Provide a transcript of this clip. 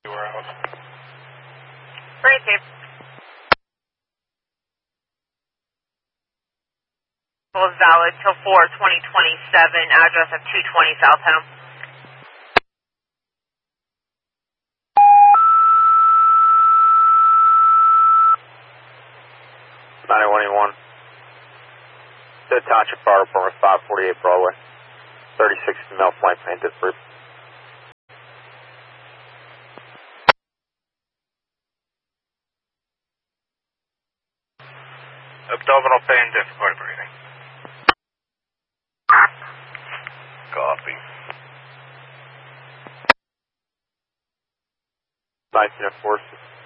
warehouse. Great, Dave. Is valid till 4/2027, address of 220 South Home. The Township Fire Department, 548 Broadway, 36 female flight plan, Pittsburgh. Abdominal pain, difficulty breathing. Copy. 19 forces.